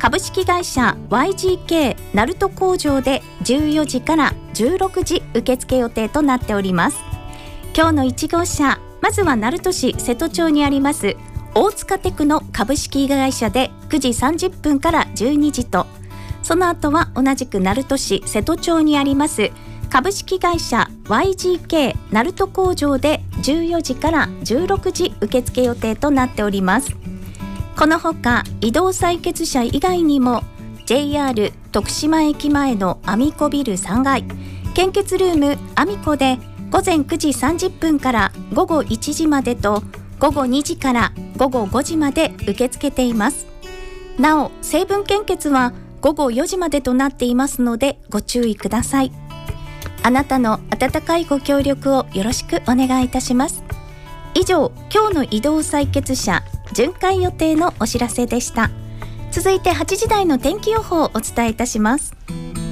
株式会社 YGK 鳴門工場で14時から16時受付予定となっております。今日の1号車、まずは鳴門市瀬戸町にあります大塚テクノ株式会社で9時30分から12時と、その後は同じく鳴門市瀬戸町にあります株式会社 YGK 鳴門工場で14時から16時受付予定となっております。このほか移動採血車以外にも JR 徳島駅前のアミコビル3階献血ルームアミコで午前9時30分から午後1時までと、午後2時から午後5時まで受け付けています。なお成分献血は午後4時までとなっていますのでご注意ください。あなたの温かいご協力をよろしくお願いいたします。以上、今日の移動採血車巡回予定のお知らせでした。続いて8時台の天気予報をお伝えいたします。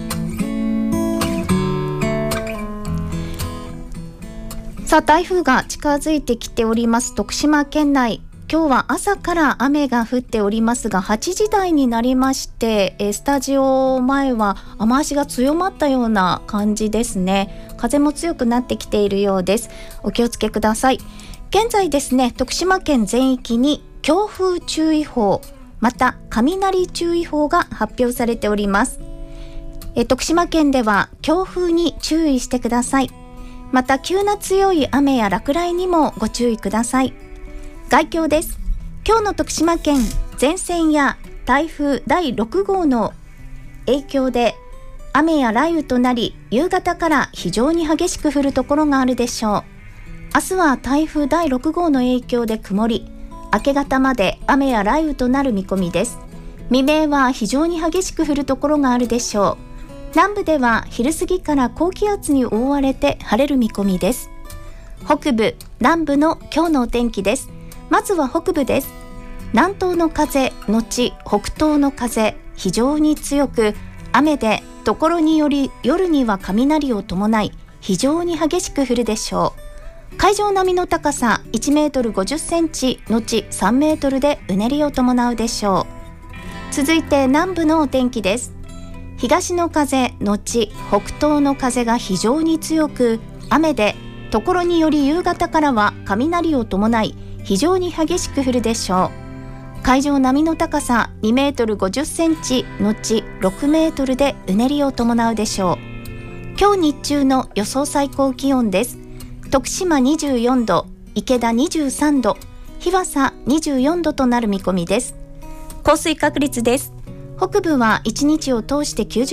さあ、台風が近づいてきております徳島県内、今日は朝から雨が降っておりますが、8時台になりましてスタジオ前は雨足が強まったような感じですね。風も強くなってきているようです。お気をつけください。現在ですね、徳島県全域に強風注意報、また雷注意報が発表されております。徳島県では強風に注意してください。また急な強い雨や落雷にもご注意ください。概況です。今日の徳島県、前線や台風第6号の影響で雨や雷雨となり、夕方から非常に激しく降るところがあるでしょう。明日は台風第6号の影響で曇り、明け方まで雨や雷雨となる見込みです。未明は非常に激しく降るところがあるでしょう。南部では昼過ぎから高気圧に覆われて晴れる見込みです。北部、南部の今日のお天気です。まずは北部です。南東の風のち北東の風、非常に強く、雨でところにより夜には雷を伴い非常に激しく降るでしょう。海上波の高さ1メートル50センチのち3メートルでうねりを伴うでしょう。続いて南部のお天気です。東の風のち北東の風が非常に強く、雨でところにより夕方からは雷を伴い非常に激しく降るでしょう。海上波の高さ2メートル50センチのち6メートルでうねりを伴うでしょう。今日日中の予想最高気温です。徳島24度、池田23度、日和佐24度となる見込みです。降水確率です。北部は1日を通して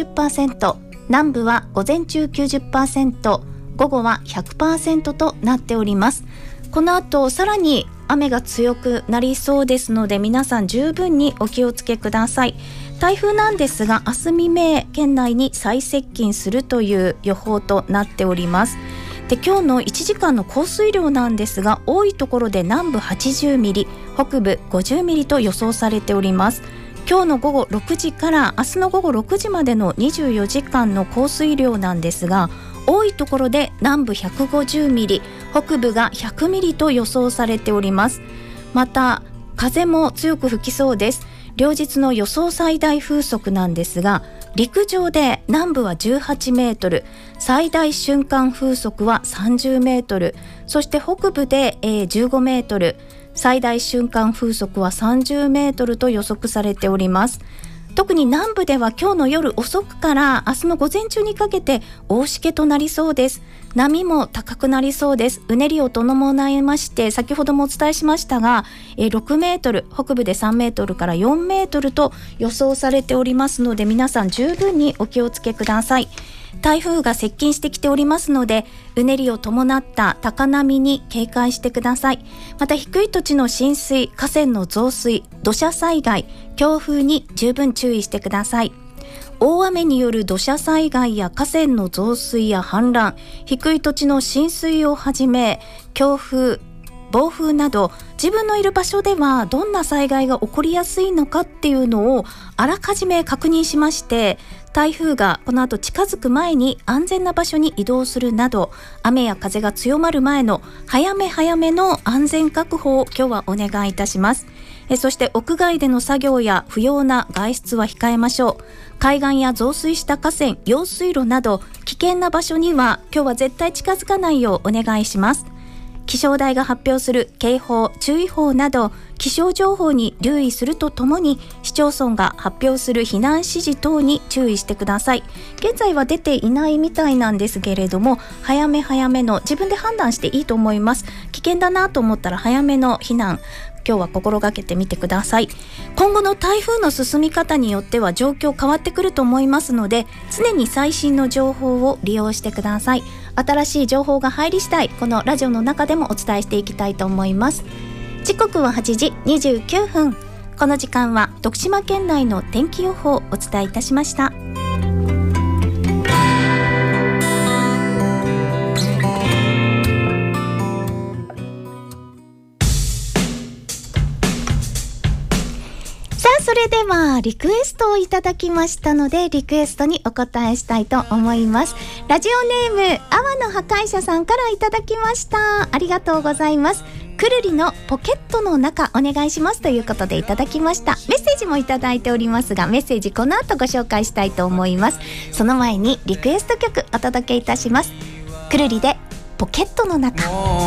90%、 南部は午前中 90%、 午後は 100% となっております。この後さらに雨が強くなりそうですので、皆さん十分にお気をつけください。台風なんですが、明日未明県内に再接近するという予報となっております。で、今日の1時間の降水量なんですが、多いところで南部80ミリ、北部50ミリと予想されております。今日の午後6時から明日の午後6時までの24時間の降水量なんですが、多いところで南部150ミリ、北部が100ミリと予想されております。また風も強く吹きそうです。両日の予想最大風速なんですが、陸上で南部は18メートル、最大瞬間風速は30メートル、そして北部で15メートル、最大瞬間風速は30メートルと予測されております。特に南部では今日の夜遅くから明日の午前中にかけて大しけとなりそうです。波も高くなりそうです。うねりを伴いまして、先ほどもお伝えしましたが6メートル、北部で3メートルから4メートルと予想されておりますので、皆さん十分にお気をつけください。台風が接近してきておりますので、うねりを伴った高波に警戒してください。また低い土地の浸水、河川の増水、土砂災害、強風に十分注意してください。大雨による土砂災害や河川の増水や氾濫、低い土地の浸水をはじめ、強風、暴風など自分のいる場所ではどんな災害が起こりやすいのかっていうのをあらかじめ確認しまして、台風がこの後近づく前に安全な場所に移動するなど、雨や風が強まる前の早めの安全確保を今日はお願いいたします。 そして屋外での作業や不要な外出は控えましょう。海岸や増水した河川、用水路など危険な場所には今日は絶対近づかないようお願いします。気象台が発表する警報、注意報など気象情報に留意するとともに、市町村が発表する避難指示等に注意してください。現在は出ていないみたいなんですけれども、早めの自分で判断していいと思います。危険だなと思ったら早めの避難、今日は心がけてみてください。今後の台風の進み方によっては状況変わってくると思いますので、常に最新の情報を利用してください。新しい情報が入り次第、このラジオの中でもお伝えしていきたいと思います。時刻は8時29分。この時間は徳島県内の天気予報をお伝えいたしました。それではリクエストをいただきましたので、リクエストにお答えしたいと思います。ラジオネーム阿波の破壊者さんからいただきました。ありがとうございます。くるりのポケットの中お願いしますということでいただきました。メッセージもいただいておりますが、メッセージこの後ご紹介したいと思います。その前にリクエスト曲お届けいたします。くるりでポケットの中。